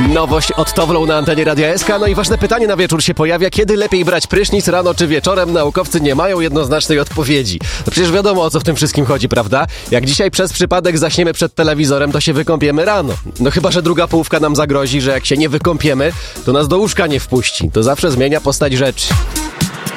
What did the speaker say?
Nowość od Towlow na antenie Radia SK. No i ważne pytanie na wieczór się pojawia. Kiedy lepiej brać prysznic, rano czy wieczorem? Naukowcy nie mają jednoznacznej odpowiedzi. No przecież wiadomo, o co w tym wszystkim chodzi, prawda? Jak dzisiaj przez przypadek zaśniemy przed telewizorem, to się wykąpiemy rano. No chyba, że druga połówka nam zagrozi, że jak się nie wykąpiemy, to nas do łóżka nie wpuści. To zawsze zmienia postać rzeczy.